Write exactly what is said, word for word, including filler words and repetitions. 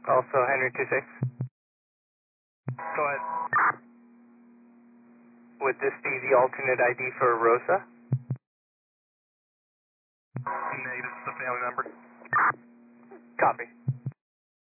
Also Henry two six. Go ahead. Would this be the alternate I D for Rosa? Negative, it's a family member. Copy.